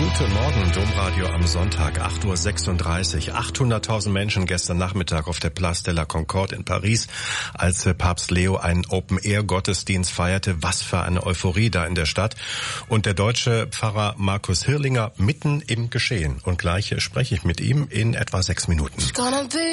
Guten Morgen, Domradio am Sonntag, 8:36 Uhr. 800.000 Menschen gestern Nachmittag auf der Place de la Concorde in Paris, als Papst Leo einen Open-Air-Gottesdienst feierte. Was für eine Euphorie da in der Stadt. Und der deutsche Pfarrer Markus Hirlinger mitten im Geschehen. Und gleich spreche ich mit ihm in etwa 6 Minuten.